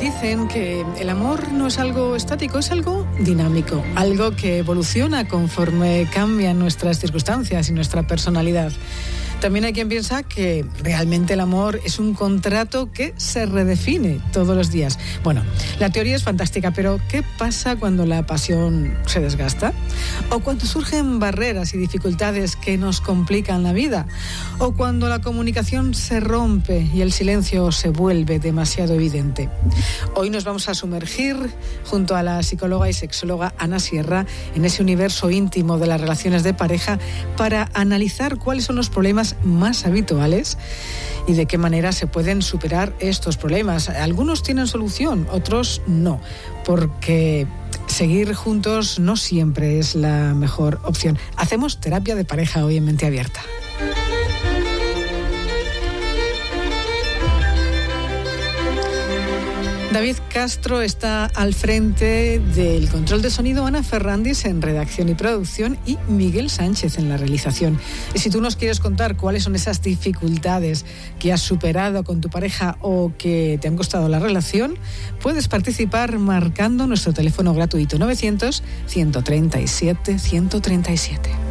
Dicen que el amor no es algo estático, es algo dinámico, algo que evoluciona conforme cambian nuestras circunstancias y nuestra personalidad. También hay quien piensa que realmente el amor es un contrato que se redefine todos los días. Bueno, la teoría es fantástica, pero ¿qué pasa cuando la pasión se desgasta? ¿O cuando surgen barreras y dificultades que nos complican la vida? ¿O cuando la comunicación se rompe y el silencio se vuelve demasiado evidente? Hoy nos vamos a sumergir junto a la psicóloga y sexóloga Ana Sierra en ese universo íntimo de las relaciones de pareja para analizar cuáles son los problemas más habituales y de qué manera se pueden superar estos problemas. Algunos tienen solución, otros no, porque seguir juntos no siempre es la mejor opción. Hacemos terapia de pareja hoy en Mente Abierta. David Castro está al frente del control de sonido, Ana Ferrandis en redacción y producción y Miguel Sánchez en la realización. Y si tú nos quieres contar cuáles son esas dificultades que has superado con tu pareja o que te han costado la relación, puedes participar marcando nuestro teléfono gratuito 900 137 137.